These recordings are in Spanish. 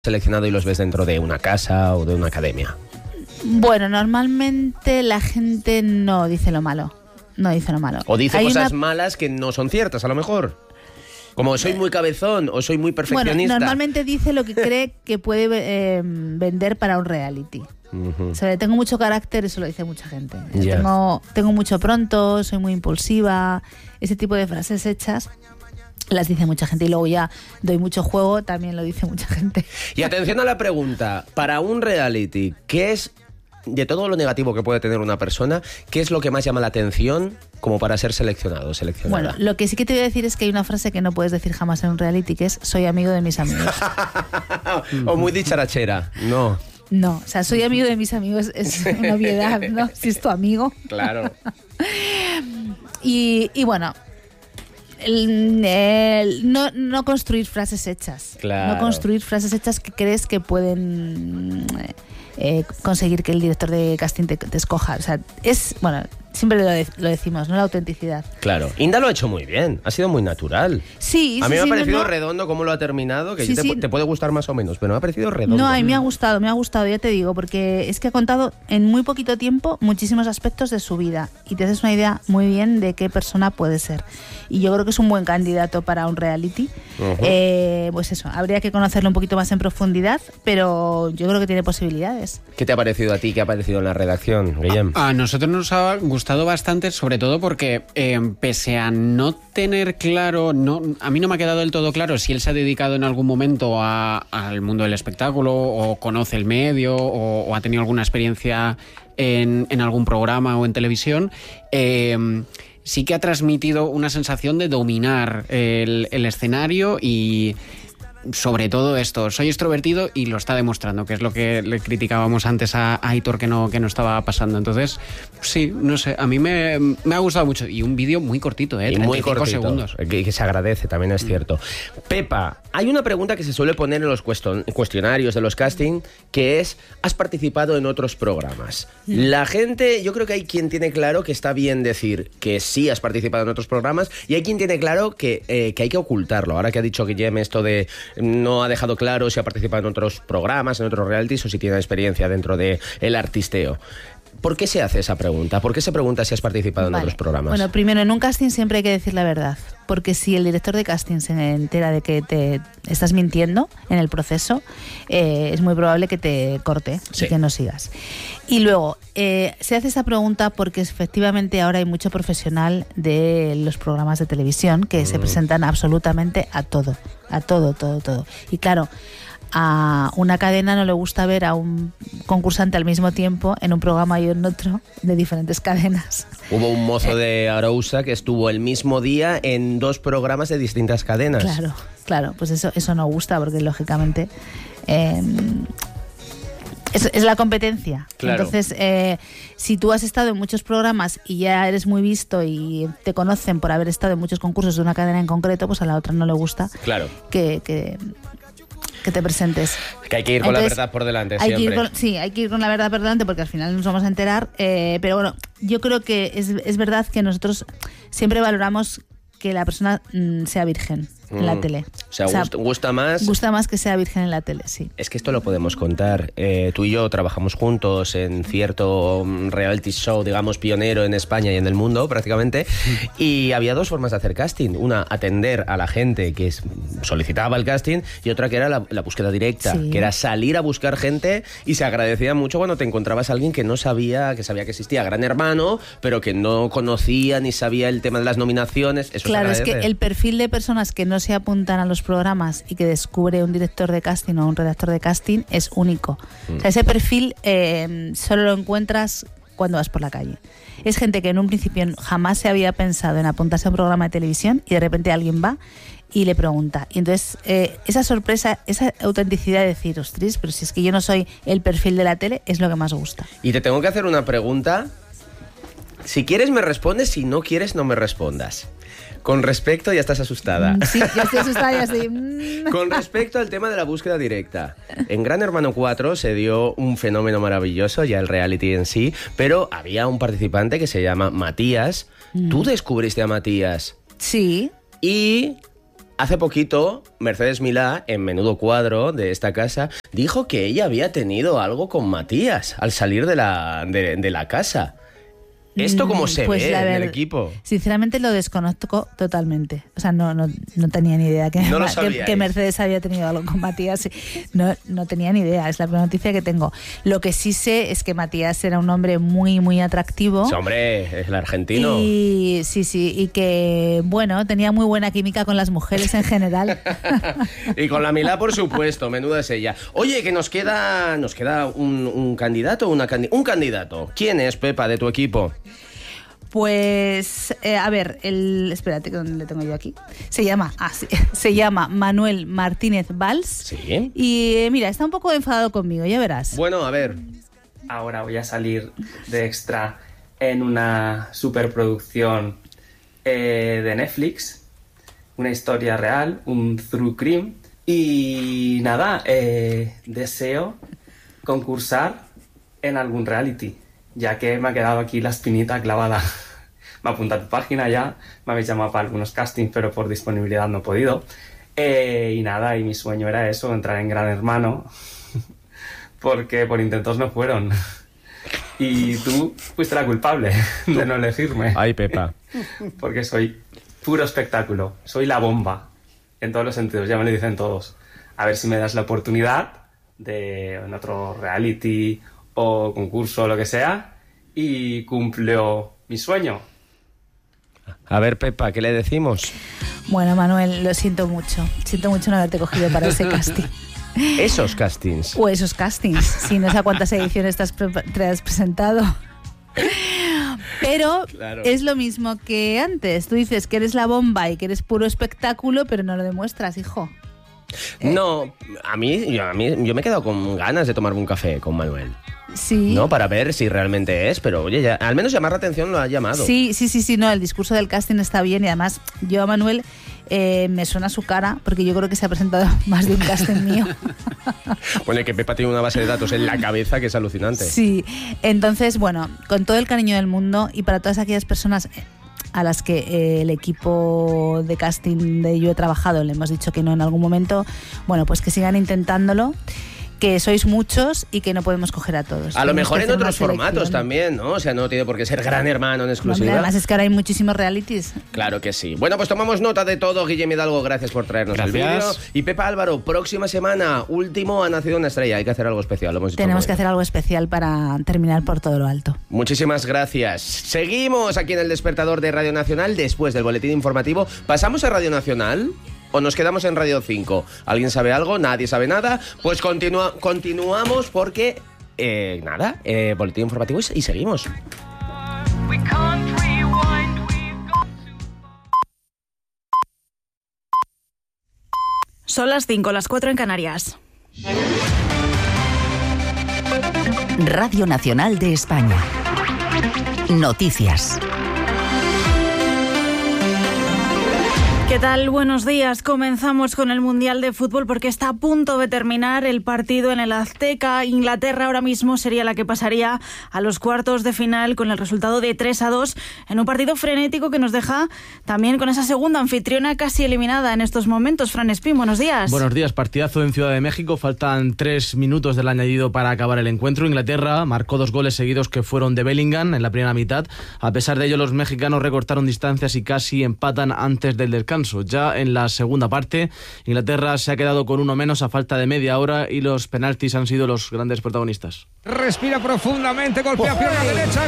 seleccionado y los ves dentro de una casa o de una academia? Bueno, normalmente la gente no dice lo malo. No dice lo malo. O dice cosas malas que no son ciertas, a lo mejor. Como soy muy cabezón o soy muy perfeccionista. Bueno, normalmente dice lo que cree que puede vender para un reality. Uh-huh. O sea, tengo mucho carácter, eso lo dice mucha gente. Yeah. Tengo mucho pronto, soy muy impulsiva. Ese tipo de frases hechas las dice mucha gente. Y luego ya doy mucho juego, también lo dice mucha gente. Y atención a la pregunta. Para un reality, ¿qué es, de todo lo negativo que puede tener una persona, qué es lo que más llama la atención como para ser seleccionado o seleccionada? Bueno, lo que sí que te voy a decir es que hay una frase que no puedes decir jamás en un reality, que es soy amigo de mis amigos. O muy dicharachera. No. No, o sea, soy amigo de mis amigos es una obviedad, ¿no? Si es tu amigo. Claro. Y bueno, no construir frases hechas. Claro. No construir frases hechas que crees que pueden conseguir que el director de casting te escoja. O sea, bueno, siempre lo decimos, ¿no? La autenticidad. Claro. Inda lo ha hecho muy bien, ha sido muy natural. Sí, a mí me ha parecido no. redondo cómo lo ha terminado, que Sí, te puede gustar más o menos, pero me ha parecido redondo. No, a mí me ha gustado, ya te digo, porque es que ha contado en muy poquito tiempo muchísimos aspectos de su vida y te haces una idea muy bien de qué persona puede ser. Y yo creo que es un buen candidato para un reality. Uh-huh. Pues eso, habría que conocerlo un poquito más en profundidad, pero yo creo que tiene posibilidades. ¿Qué te ha parecido a ti? ¿Qué ha parecido en la redacción, Guillem? A nosotros nos ha gustado bastante, sobre todo porque pese a no tener claro, a mí no me ha quedado del todo claro si él se ha dedicado en algún momento al mundo del espectáculo o conoce el medio o ha tenido alguna experiencia en algún programa o en televisión. Sí que ha transmitido una sensación de dominar el escenario y sobre todo esto, soy extrovertido y lo está demostrando, que es lo que le criticábamos antes a Aitor que no estaba pasando. Entonces, sí, no sé, a mí me ha gustado mucho. Y un vídeo muy cortito, y muy 35 cortito, segundos. Que se agradece, también es cierto. Pepa, hay una pregunta que se suele poner en los cuestionarios de los castings, que es, ¿has participado en otros programas? La gente, yo creo que hay quien tiene claro que está bien decir que sí has participado en otros programas, y hay quien tiene claro que hay que ocultarlo. Ahora que ha dicho Guillem esto de no ha dejado claro si ha participado en otros programas, en otros realities, o si tiene experiencia dentro del artisteo. ¿Por qué se hace esa pregunta? ¿Por qué se pregunta si has participado en otros programas? Bueno, primero, en un casting siempre hay que decir la verdad, porque si el director de casting se entera de que te estás mintiendo en el proceso, es muy probable que te corte y que no sigas. Y luego, se hace esa pregunta porque efectivamente ahora hay mucho profesional de los programas de televisión que se presentan absolutamente a todo. Y claro, a una cadena no le gusta ver a un concursante al mismo tiempo en un programa y en otro de diferentes cadenas. Hubo un mozo de Arousa que estuvo el mismo día en 2 programas de distintas cadenas. Claro, pues eso no gusta porque lógicamente es la competencia. Claro. Entonces, si tú has estado en muchos programas y ya eres muy visto y te conocen por haber estado en muchos concursos de una cadena en concreto, pues a la otra no le gusta que te presentes. Que hay que ir con la verdad por delante siempre. Hay que ir con la verdad por delante porque al final nos vamos a enterar. Pero bueno, yo creo que es verdad que nosotros siempre valoramos que la persona sea virgen en la tele. O sea, gusta más. Gusta más que sea virgen en la tele, sí. Es que esto lo podemos contar. Tú y yo trabajamos juntos en cierto reality show, digamos, pionero en España y en el mundo, prácticamente. Y había 2 formas de hacer casting. Una, atender a la gente que solicitaba el casting, y otra que era la búsqueda directa, que era salir a buscar gente, y se agradecía mucho cuando te encontrabas a alguien que no sabía que existía Gran Hermano, pero que no conocía ni sabía el tema de las nominaciones. Eso claro, es que el perfil de personas que no se apuntan a los programas y que descubre un director de casting o un redactor de casting es único. O sea, ese perfil solo lo encuentras cuando vas por la calle. Es gente que en un principio jamás se había pensado en apuntarse a un programa de televisión y de repente alguien va y le pregunta. Y entonces esa sorpresa, esa autenticidad de decir, ostras, pero si es que yo no soy el perfil de la tele, es lo que más gusta. Y te tengo que hacer una pregunta. Si quieres me respondes, si no quieres no me respondas. Con respecto, ya estás asustada. Sí, ya estoy asustada, ya estoy. Con respecto al tema de la búsqueda directa, en Gran Hermano 4 se dio un fenómeno maravilloso, ya el reality en sí, pero había un participante que se llama Matías. ¿Tú descubriste a Matías? Sí. Y hace poquito, Mercedes Milá, en Menudo Cuadro de esta casa, dijo que ella había tenido algo con Matías al salir de la casa. ¿Esto cómo se pues ve en el equipo? Sinceramente lo desconozco totalmente. O sea, no tenía ni idea que Mercedes había tenido algo con Matías. No tenía ni idea, es la primera noticia que tengo. Lo que sí sé es que Matías era un hombre muy, muy atractivo. Sí, hombre, es el argentino. Y sí, y que, bueno, tenía muy buena química con las mujeres en general. Y con la Milá, por supuesto, menuda es ella. Oye, que nos queda un candidato, un candidato. ¿Quién es, Pepa, de tu equipo? Pues, a ver, espérate, que ¿dónde le tengo yo aquí? Se llama Manuel Martínez Valls. Sí. Y mira, está un poco enfadado conmigo, ya verás. Bueno, a ver. Ahora voy a salir de extra en una superproducción de Netflix, una historia real, un true crime. Y nada, deseo concursar en algún reality, ya que me ha quedado aquí la espinita clavada. Me ha apuntado a tu página ya, me habéis llamado para algunos castings, pero por disponibilidad no he podido. Y nada, y mi sueño era eso, entrar en Gran Hermano, porque por intentos no fueron. Y tú fuiste la culpable de no elegirme. Ay, Pepa. Porque soy puro espectáculo, soy la bomba, en todos los sentidos, ya me lo dicen todos. A ver si me das la oportunidad de en otro reality o concurso o lo que sea, y cumplió mi sueño. A ver, Pepa, ¿qué le decimos? Bueno, Manuel, lo siento mucho no haberte cogido para ese casting. ¿Esos castings? O esos castings, si no sé a cuántas ediciones te has presentado. Pero claro, es lo mismo que antes. Tú dices que eres la bomba y que eres puro espectáculo, pero no lo demuestras, hijo. No, yo me he quedado con ganas de tomarme un café con Manuel. Sí. No, para ver si realmente es, pero oye, ya, al menos llamar la atención lo ha llamado. Sí, no, el discurso del casting está bien y además yo a Manuel me suena su cara porque yo creo que se ha presentado más de un casting mío. Bueno, que Pepa tiene una base de datos en la cabeza que es alucinante. Sí, entonces, bueno, con todo el cariño del mundo y para todas aquellas personas a las que el equipo de casting de Yo He Trabajado le hemos dicho que no en algún momento, bueno, pues que sigan intentándolo, que sois muchos y que no podemos coger a todos. A lo mejor en otros formatos también, ¿no? O sea, no tiene por qué ser Gran Hermano en exclusiva. No, además es que ahora hay muchísimos realities. Claro que sí. Bueno, pues tomamos nota de todo. Guillermo Hidalgo, gracias por traernos el vídeo. Y Pepa Álvaro, próxima semana, último, ha nacido una estrella. Hay que hacer algo especial. Tenemos que hacer algo especial para terminar por todo lo alto. Muchísimas gracias. Seguimos aquí en el Despertador de Radio Nacional. Después del boletín informativo, ¿pasamos a Radio Nacional o nos quedamos en Radio 5? ¿Alguien sabe algo? ¿Nadie sabe nada? Pues continuamos porque, boletín informativo y seguimos. Son las 5, las 4 en Canarias. Radio Nacional de España. Noticias. ¿Qué tal? Buenos días. Comenzamos con el Mundial de Fútbol porque está a punto de terminar el partido en el Azteca. Inglaterra ahora mismo sería la que pasaría a los cuartos de final con el resultado de 3-2 en un partido frenético que nos deja también con esa segunda anfitriona casi eliminada en estos momentos. Fran Espín, buenos días. Buenos días. Partidazo en Ciudad de México. Faltan 3 minutos del añadido para acabar el encuentro. Inglaterra marcó 2 goles seguidos que fueron de Bellingham en la primera mitad. A pesar de ello, los mexicanos recortaron distancias y casi empatan antes del descanso. Ya en la segunda parte, Inglaterra se ha quedado con uno menos a falta de media hora y los penaltis han sido los grandes protagonistas. Respira profundamente, golpea pierna derecha,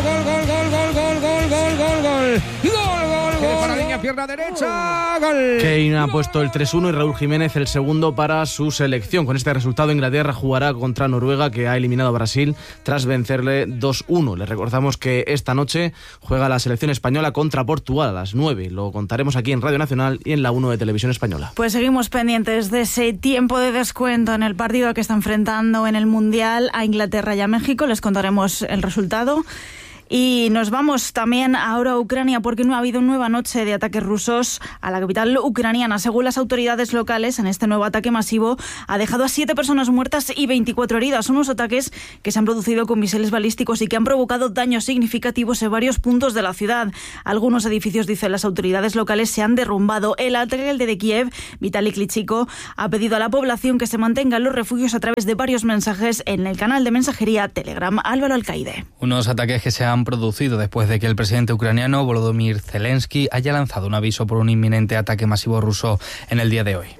gol. Paradiña, pierna derecha, gol. Kane ha puesto el 3-1 y Raúl Jiménez el segundo para su selección. Con este resultado, Inglaterra jugará contra Noruega, que ha eliminado a Brasil tras vencerle 2-1. Les recordamos que esta noche juega la selección española contra Portugal a las 9. Lo contaremos aquí en Radio Nacional y en la 1 de Televisión Española. Pues seguimos pendientes de ese tiempo de descuento en el partido que está enfrentando en el Mundial a Inglaterra y a México. Les contaremos el resultado. Y nos vamos también ahora a Ucrania porque no ha habido nueva noche de ataques rusos a la capital ucraniana. Según las autoridades locales, en este nuevo ataque masivo ha dejado a 7 personas muertas y 24 heridas. Unos ataques que se han producido con misiles balísticos y que han provocado daños significativos en varios puntos de la ciudad. Algunos edificios, dicen las autoridades locales, se han derrumbado. El alcalde de Kiev, Vitaly Klitschko, ha pedido a la población que se mantenga en los refugios a través de varios mensajes en el canal de mensajería Telegram. Álvaro Alcaide. Unos ataques que se han producido después de que el presidente ucraniano Volodymyr Zelensky haya lanzado un aviso por un inminente ataque masivo ruso en el día de hoy.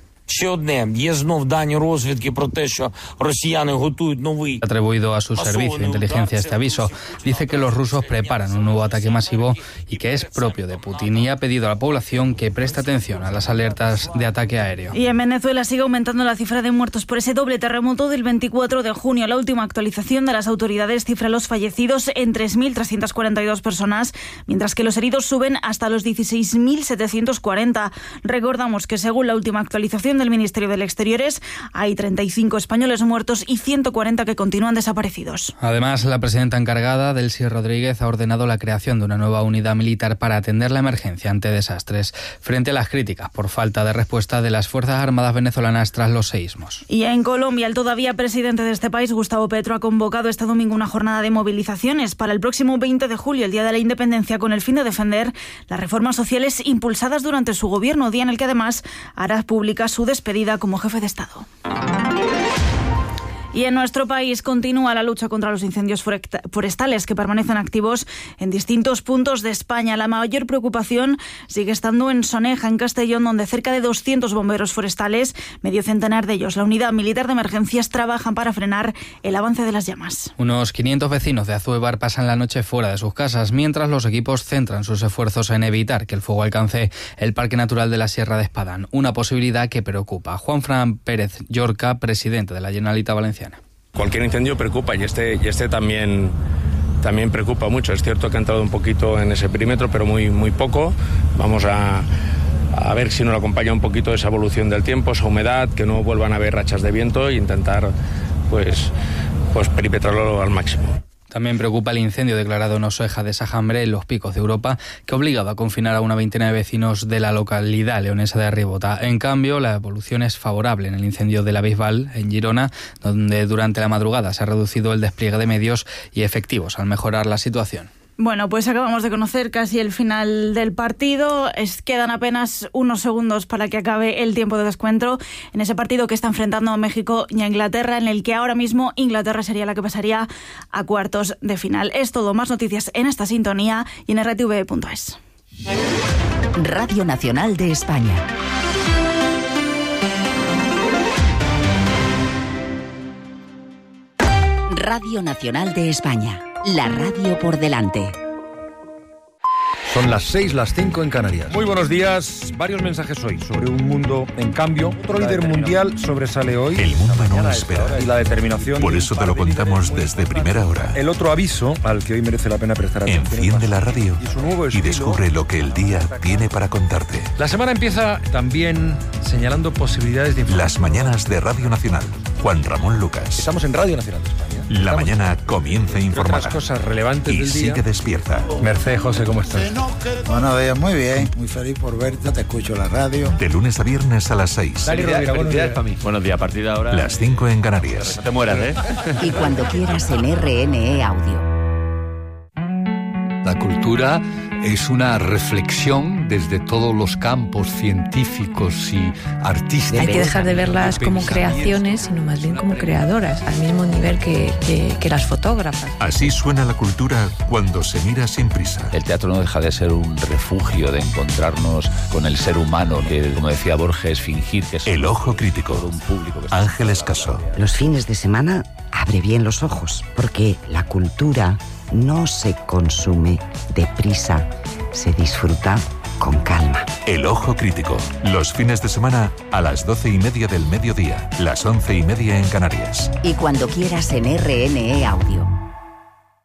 Atribuido a su servicio de inteligencia este aviso, dice que los rusos preparan un nuevo ataque masivo y que es propio de Putin, y ha pedido a la población que preste atención a las alertas de ataque aéreo. Y en Venezuela sigue aumentando la cifra de muertos por ese doble terremoto del 24 de junio. La última actualización de las autoridades cifra los fallecidos en 3.342 personas, mientras que los heridos suben hasta los 16.740. Recordamos que según la última actualización del Ministerio del Exteriores, hay 35 españoles muertos y 140 que continúan desaparecidos. Además, la presidenta encargada, Delcy Rodríguez, ha ordenado la creación de una nueva unidad militar para atender la emergencia ante desastres, frente a las críticas por falta de respuesta de las Fuerzas Armadas venezolanas tras los seísmos. Y en Colombia, el todavía presidente de este país, Gustavo Petro, ha convocado este domingo una jornada de movilizaciones para el próximo 20 de julio, el Día de la Independencia, con el fin de defender las reformas sociales impulsadas durante su gobierno, día en el que además hará pública su despedida como jefe de Estado. Y en nuestro país continúa la lucha contra los incendios forestales que permanecen activos en distintos puntos de España. La mayor preocupación sigue estando en Soneja, en Castellón, donde cerca de 200 bomberos forestales, medio centenar de ellos, la Unidad Militar de Emergencias, trabajan para frenar el avance de las llamas. Unos 500 vecinos de Azuebar pasan la noche fuera de sus casas, mientras los equipos centran sus esfuerzos en evitar que el fuego alcance el Parque Natural de la Sierra de Espadán, una posibilidad que preocupa. Juanfran Pérez Llorca, presidente de la Generalitat Valenciana. Cualquier incendio preocupa y este también preocupa mucho. Es cierto que ha entrado un poquito en ese perímetro, pero muy poco. Vamos a ver si nos acompaña un poquito esa evolución del tiempo, esa humedad, que no vuelvan a haber rachas de viento e intentar pues perimetrarlo al máximo. También preocupa el incendio declarado en Oseja de Sajambre, en los Picos de Europa, que ha obligado a confinar a una veintena de vecinos de la localidad leonesa de Ribota. En cambio, la evolución es favorable en el incendio de la Bisbal, en Girona, donde durante la madrugada se ha reducido el despliegue de medios y efectivos al mejorar la situación. Bueno, pues acabamos de conocer casi el final del partido. Quedan apenas unos segundos para que acabe el tiempo de descuento en ese partido que está enfrentando a México y a Inglaterra, en el que ahora mismo Inglaterra sería la que pasaría a cuartos de final. Es todo. Más noticias en esta sintonía y en rtv.es. Radio Nacional de España. Radio Nacional de España. La radio por delante. Son las 6, las 5 en Canarias. Muy buenos días. Varios mensajes hoy sobre un mundo en cambio. Otro líder mundial sobresale hoy. El mundo no espera. Y la determinación. Por eso te lo contamos desde primera hora. El otro aviso al que hoy merece la pena prestar atención. Enciende la radio y descubre lo que el día tiene para contarte. La semana empieza también señalando posibilidades de información. Las mañanas de Radio Nacional. Juan Ramón Lucas. Estamos en Radio Nacional de España. La mañana comienza informada. Las cosas relevantes y del día. Sigue despierta. Mercedes José, ¿cómo estás? Buenos días, muy bien. Muy feliz por verte. Te escucho la radio. De lunes a viernes a las 6. Dale, Rovira, buenos días para mí. Buenos días, a partir de ahora. Las 5 en Canarias. No te mueras, ¿eh? Y cuando quieras en RNE Audio. La cultura es una reflexión desde todos los campos científicos y artísticos. Hay que dejar de verlas como creaciones, sino más bien como creadoras, al mismo nivel que las fotógrafas. Así suena la cultura cuando se mira sin prisa. El teatro no deja de ser un refugio de encontrarnos con el ser humano, que, como decía Borges, fingir que es El ojo crítico. Un público que Ángeles Caso. Los fines de semana abre bien los ojos, porque la cultura no se consume deprisa, se disfruta con calma. El ojo crítico. Los fines de semana a las 12:30 del mediodía, las 11:30 en Canarias. Y cuando quieras en RNE Audio.